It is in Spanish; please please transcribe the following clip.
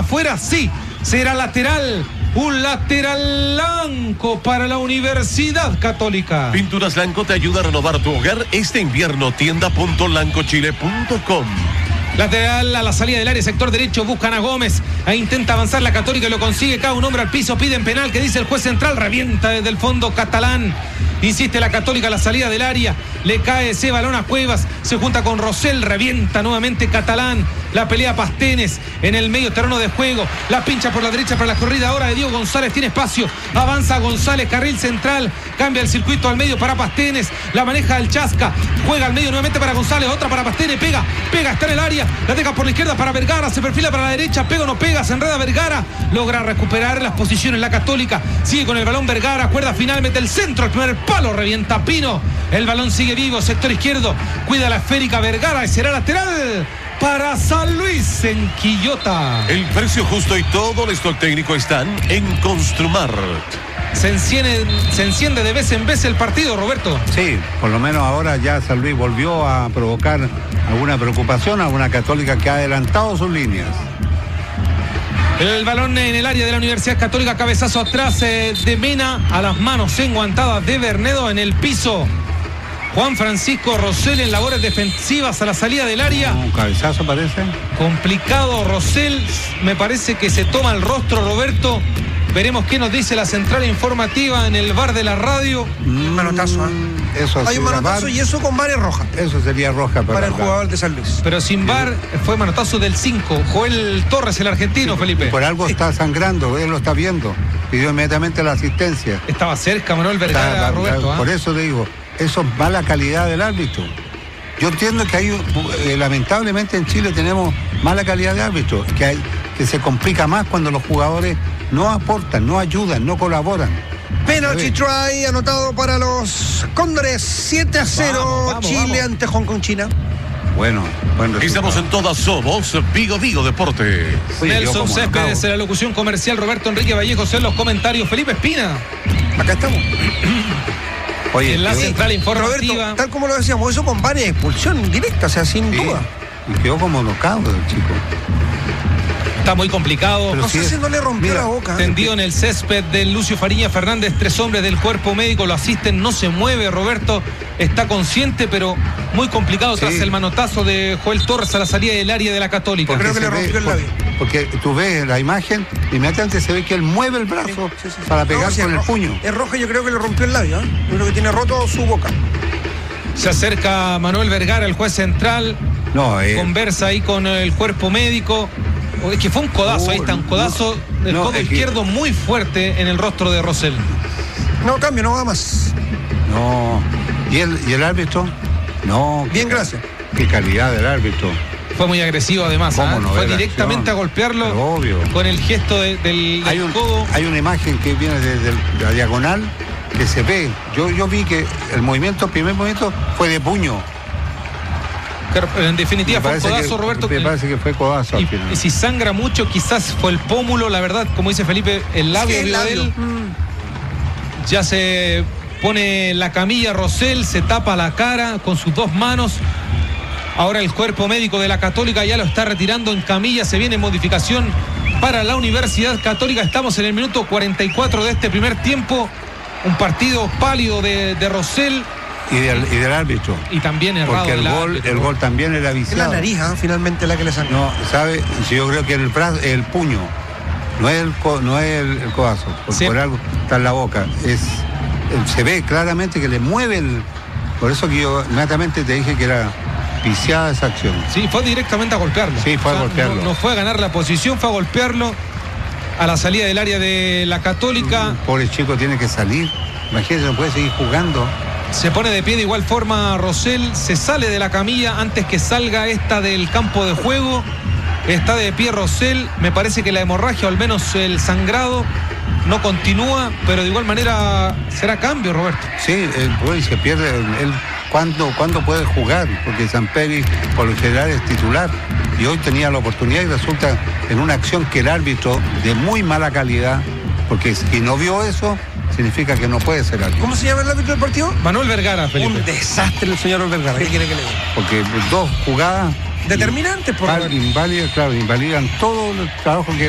afuera, sí, será lateral. Un lateral blanco para la Universidad Católica. Pinturas Lanco te ayuda a renovar tu hogar este invierno. Tienda.lancochile.com. Lateral a la salida del área, sector derecho, buscan a Gómez. Ahí intenta avanzar la Católica y lo consigue. Cae un hombre al piso, piden penal, que dice el juez central. Revienta desde el fondo Catalán. Insiste la Católica a la salida del área. Le cae ese balón a Cuevas. Se junta con Rosell. Revienta nuevamente Catalán. La pelea Pastenes en el medio terreno de juego. La pincha por la derecha para la corrida ahora de Diego González. Tiene espacio. Avanza González, carril central. Cambia el circuito al medio para Pastenes. La maneja el Chasca. Juega al medio nuevamente para González. Otra para Pastenes. Pega, está en el área. La deja por la izquierda para Vergara. Se perfila para la derecha. Pega o no pega. Se enreda Vergara. Logra recuperar las posiciones la Católica. Sigue con el balón Vergara. Cuerda final. Mete el centro. El primer palo. Revienta Pino. El balón sigue vivo. Sector izquierdo. Cuida la esférica Vergara. Y será lateral para San Luis en Quillota. El precio justo y todo el stock técnico están en Construmart. Se enciende de vez en vez el partido, Roberto. Sí, por lo menos ahora ya San Luis volvió a provocar alguna preocupación a una Católica que ha adelantado sus líneas. El balón en el área de la Universidad Católica, cabezazo atrás de Mena, a las manos enguantadas de Bernedo en el piso. Juan Francisco Rosell en labores defensivas a la salida del área. Un cabezazo parece. Complicado Rosell, me parece que se toma el rostro, Roberto. Veremos qué nos dice la central informativa en el bar de la radio. Manotazo, Eso hay un manotazo y eso con VAR es roja. Eso sería roja para el jugador de San Luis. Pero sin VAR fue manotazo del 5. Joel Torres, el argentino, sí, Felipe. Por algo está sangrando, él lo está viendo. Pidió inmediatamente la asistencia. Estaba cerca Manuel Vergara, Roberto. Por eso te digo, eso es mala calidad del árbitro. Yo entiendo que hay, lamentablemente en Chile tenemos mala calidad de árbitro, que se complica más cuando los jugadores no aportan, no ayudan, no colaboran. Penalty try anotado para los Cóndores. 7-0 vamos, Chile ante Hong Kong, China. Bueno, estamos en todas, somos Vigo Deporte. Nelson Céspedes en la locución comercial, Roberto Enrique Vallejos en los comentarios, Felipe Espina. Acá estamos. Oye, en la central informativa. Roberto, tal como lo decíamos, eso con varias expulsión directa, o sea, sin duda. Y quedó como knockout el chico. Está muy complicado. Pero no sé si no le rompió la boca. Tendido en el césped de Lucio Fariña Fernández, 3 hombres del cuerpo médico lo asisten, no se mueve, Roberto está consciente, pero muy complicado tras el manotazo de Joel Torres a la salida del área de la Católica. Creo que le rompió el labio. Porque tú ves la imagen, inmediatamente se ve que él mueve el brazo para pegar con el puño. Es roja, yo creo que le rompió el labio, yo creo que tiene roto su boca. Se acerca Manuel Vergara, el juez central, conversa ahí con el cuerpo médico. Es que fue un codazo, ahí está, un codazo del codo izquierdo muy fuerte en el rostro de Rosell. No, cambio, no va más. No. ¿Y el árbitro? No. Bien, gracias. Qué calidad del árbitro. Fue muy agresivo además, fue directamente a golpearlo con el gesto del codo. Hay una imagen que viene desde la diagonal que se ve. Yo vi que el primer movimiento fue de puño. En definitiva fue un codazo, Roberto. Me parece que fue codazo al final. Y si sangra mucho, quizás fue el pómulo, la verdad, como dice Felipe, el labio de él. Ya se pone la camilla Rosell, se tapa la cara con sus 2 manos. Ahora el cuerpo médico de la Católica ya lo está retirando en camilla. Se viene modificación para la Universidad Católica. Estamos en el minuto 44 de este primer tiempo. Un partido pálido de Rosell. Y del árbitro. Y también errado. Porque el gol también era viciado. Es la nariz, finalmente la que le sangró. No, ¿sabe? Yo creo que el puño, no es el codazo, porque por algo está en la boca. Se ve claramente que le mueve por eso que yo inmediatamente te dije que era viciada esa acción. Sí, fue directamente a golpearlo. Sí, fue a golpearlo. No fue a ganar la posición, fue a golpearlo a la salida del área de la Católica. Pobre chico tiene que salir. Imagínate, no puede seguir jugando. Se pone de pie de igual forma Rosell, se sale de la camilla antes que salga esta del campo de juego. Está de pie Rosell, me parece que la hemorragia o al menos el sangrado no continúa, pero de igual manera será cambio, Roberto. Sí, se pierde. ¿Cuándo puede jugar? Porque Samperi por lo general es titular y hoy tenía la oportunidad y resulta en una acción que el árbitro de muy mala calidad, porque si no vio eso, significa que no puede ser árbitro. ¿Cómo se llama el árbitro del partido? Manuel Vergara, Felipe. Un desastre el señor Vergara. ¿Qué quiere que le diga? Porque 2 jugadas determinantes, por invalidan todo el trabajo que